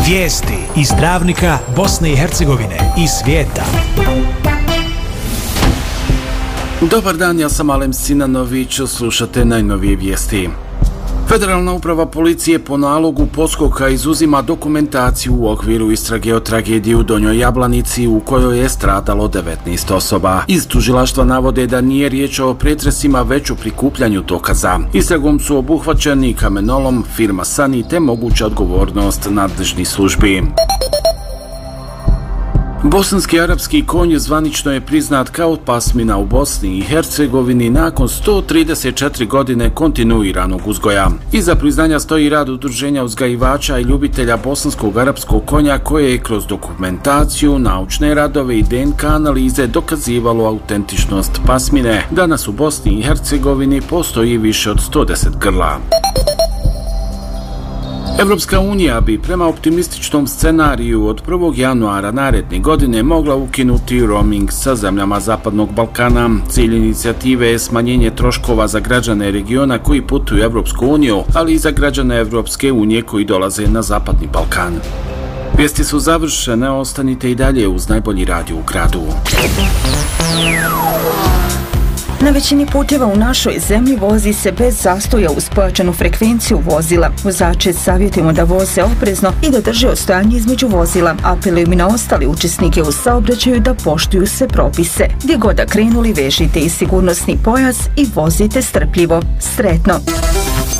Vijesti iz Travnika, Bosne i Hercegovine i svijeta. Dobar dan, ja sam Alem Sinanović, slušate najnovije vijesti. Federalna uprava policije po nalogu poskoka izuzima dokumentaciju u okviru istrage o tragediji u Donjoj Jablanici u kojoj je stradalo 19 osoba. Iz tužilaštva navode da nije riječ o pretresima već o prikupljanju dokaza. Istragom su obuhvaćeni kamenolom, firma Sani te moguća odgovornost nadležnih službi. Bosanski arapski konj zvanično je priznat kao pasmina u Bosni i Hercegovini nakon 134 godine kontinuiranog uzgoja. Iza priznanja stoji rad udruženja uzgajivača i ljubitelja bosanskog arapskog konja koje je kroz dokumentaciju, naučne radove i DNK analize dokazivalo autentičnost pasmine. Danas u Bosni i Hercegovini postoji više od 110 grla. Evropska unija bi prema optimističnom scenariju od 1. januara naredne godine mogla ukinuti roaming sa zemljama Zapadnog Balkana. Cilj inicijative je smanjenje troškova za građane regiona koji putuju u Evropsku uniju, ali i za građane Evropske unije koji dolaze na Zapadni Balkan. Vijesti su završene, ostanite i dalje uz najbolji radio u gradu. Na većini puteva u našoj zemlji vozi se bez zastoja uz pojačanu frekvenciju vozila. Vozače savjetujemo da voze oprezno i da drže odstojanje između vozila. Apelujemo i na ostale učesnike u saobraćaju da poštuju sve propise. Gdje god da krenuli, vežite i sigurnosni pojas i vozite strpljivo. Sretno!